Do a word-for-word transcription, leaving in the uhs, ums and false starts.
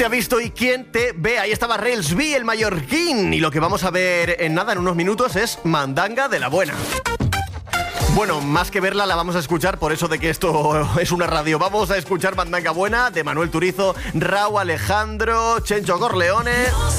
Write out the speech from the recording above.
Te ha visto y quién te ve. Ahí estaba Relsby, el mallorquín. Y lo que vamos a ver en nada, en unos minutos, es Mandanga de la buena. Bueno, más que verla, la vamos a escuchar, por eso de que esto es una radio. Vamos a escuchar Mandanga buena de Manuel Turizo, Rauw Alejandro, Chencho Corleone